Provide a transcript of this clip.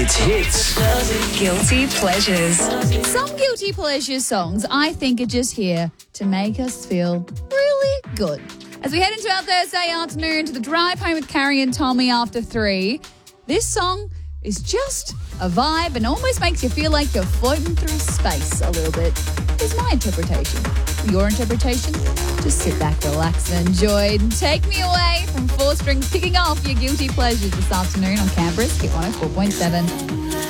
It's hits. Guilty pleasures. Some guilty pleasure songs I think are just here to make us feel really good. As we head into our Thursday afternoon to the drive home with Carrie and Tommy after 3, this song is just a vibe and almost makes you feel like you're floating through space a little bit, is my interpretation. Your interpretation? Just sit back, relax and enjoy. Take me away from 4 Strings, kicking off your guilty pleasures this afternoon on Canberra's Hit 104.7.